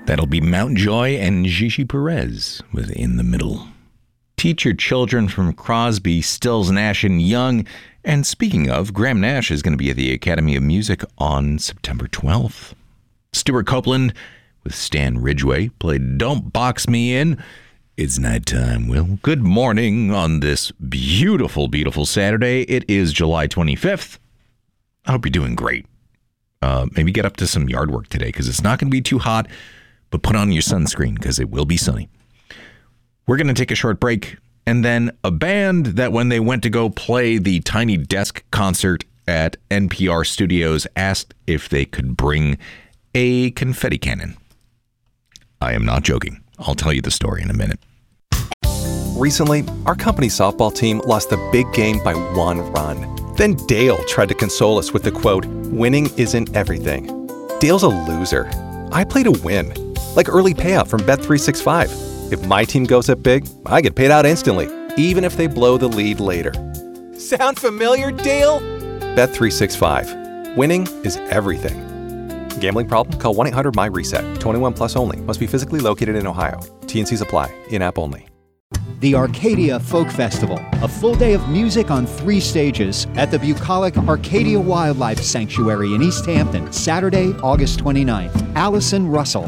That'll be Mountjoy and Gigi Perez with In the Middle. Teach your children from Crosby, Stills, Nash & Young. And speaking of, Graham Nash is going to be at the Academy of Music on September 12th. Stuart Copeland with Stan Ridgway played Don't Box Me In. It's nighttime, Will. Good morning on this beautiful, beautiful Saturday. It is July 25th. I hope you're doing great. Maybe get up to some yard work today because it's not going to be too hot, but put on your sunscreen because it will be sunny. We're going to take a short break, and then a band that when they went to go play the Tiny Desk concert at NPR Studios asked if they could bring a confetti cannon. I am not joking. I'll tell you the story in a minute. Recently, our company's softball team lost the big game by 1 run. Then Dale tried to console us with the quote, "Winning isn't everything." Dale's a loser. I play to win, like early payout from Bet365. If my team goes up big, I get paid out instantly, even if they blow the lead later. Sound familiar, Dale? Bet365. Winning is everything. Gambling problem? Call 1-800-MY-RESET. 21 plus only. Must be physically located in Ohio. T&Cs apply. In-app only. The Arcadia Folk Festival, a full day of music on 3 stages at the bucolic Arcadia Wildlife Sanctuary in East Hampton, Saturday, August 29th. Allison Russell.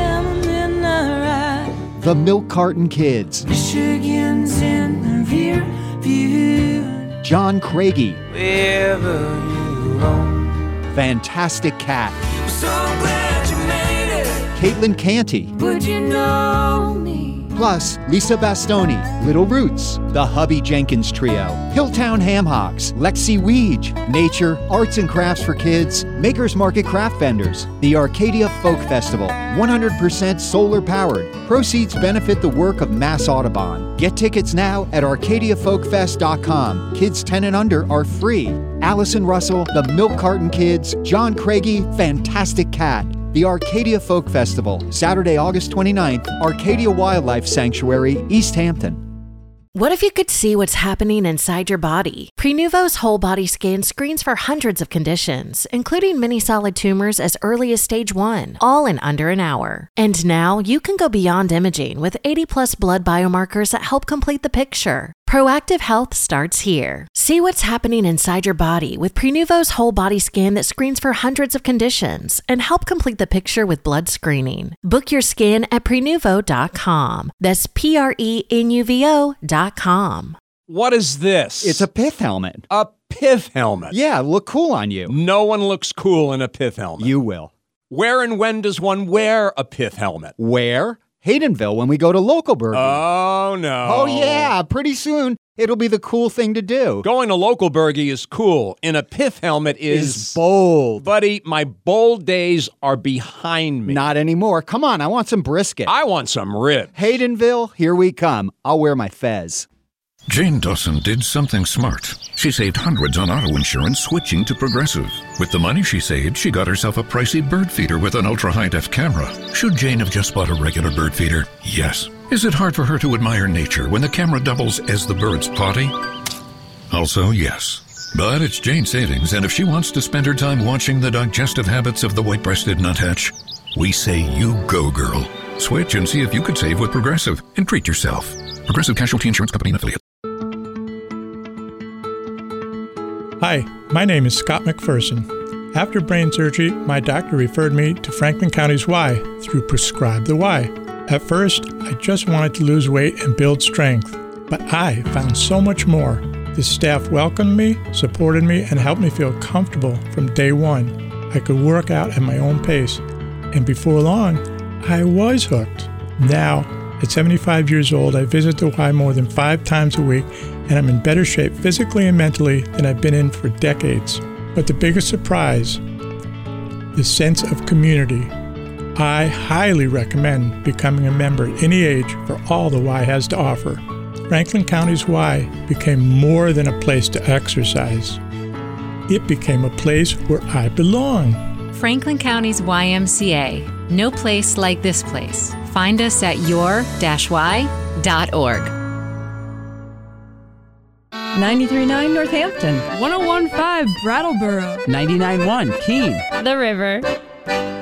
The Milk Carton Kids. Michigan's in the rear view. John Craigie. Wherever you roam. Fantastic Cat. I'm so glad you made it. Caitlin Canty. Would you know me? Plus, Lisa Bastoni, Little Roots, the Hubby Jenkins Trio, Hilltown Ham Hocks, Lexi Weege, Nature, Arts and Crafts for Kids, Makers Market Craft Vendors, the Arcadia Folk Festival, 100% solar powered. Proceeds benefit the work of Mass Audubon. Get tickets now at arcadiafolkfest.com. Kids 10 and under are free. Allison Russell, the Milk Carton Kids, John Craigie, Fantastic Cat. The Arcadia Folk Festival, Saturday, August 29th, Arcadia Wildlife Sanctuary, East Hampton. What if you could see what's happening inside your body? Prenuvo's whole body scan screens for hundreds of conditions, including many solid tumors as early as stage 1, all in under an hour. And now you can go beyond imaging with 80+ blood biomarkers that help complete the picture. Proactive health starts here. See what's happening inside your body with Prenuvo's whole body scan that screens for hundreds of conditions and help complete the picture with blood screening. Book your scan at Prenuvo.com. That's Prenuvo.com. What is this? It's a pith helmet. A pith helmet? Yeah, look cool on you. No one looks cool in a pith helmet. You will. Where and when does one wear a pith helmet? Where? Haydenville when we go to Local Burger. Oh, no. Oh, yeah. Pretty soon, it'll be the cool thing to do. Going to Local Burger is cool. In a pith helmet is bold. Buddy, my bold days are behind me. Not anymore. Come on, I want some brisket. I want some ribs. Haydenville, here we come. I'll wear my fez. Jane Dawson did something smart. She saved hundreds on auto insurance switching to Progressive. With the money she saved, she got herself a pricey bird feeder with an ultra-high-def camera. Should Jane have just bought a regular bird feeder? Yes. Is it hard for her to admire nature when the camera doubles as the bird's potty? Also, yes. But it's Jane's savings, and if she wants to spend her time watching the digestive habits of the white-breasted nuthatch, we say you go, girl. Switch and see if you could save with Progressive and treat yourself. Progressive Casualty Insurance Company and Affiliate. Hi, my name is Scott McPherson. After brain surgery, my doctor referred me to Franklin County's Y through Prescribe the Y. At first, I just wanted to lose weight and build strength, but I found so much more. The staff welcomed me, supported me, and helped me feel comfortable from day one. I could work out at my own pace, and before long, I was hooked. Now, at 75 years old, I visit the Y more than 5 times a week, and I'm in better shape physically and mentally than I've been in for decades. But the biggest surprise, the sense of community. I highly recommend becoming a member at any age for all the Y has to offer. Franklin County's Y became more than a place to exercise. It became a place where I belong. Franklin County's YMCA. No place like this place. Find us at your-y.org. 93.9 Northampton. 101.5 Brattleboro. 99.1 Keene. The River.